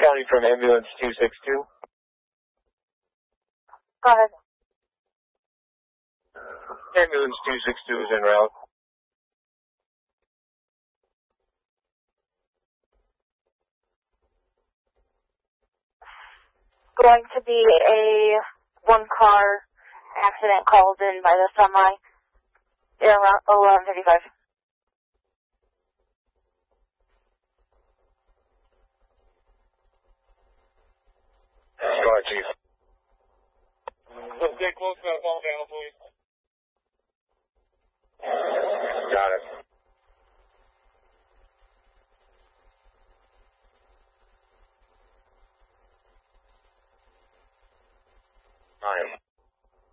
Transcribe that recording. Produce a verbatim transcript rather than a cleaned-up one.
County from ambulance two six two. Go ahead. Ambulance two six two is en route. Going to be a one-car accident called in by the semi. Yeah, around eleven fifty-five. Go ahead, Chief. Let's get close to that phone panel, please.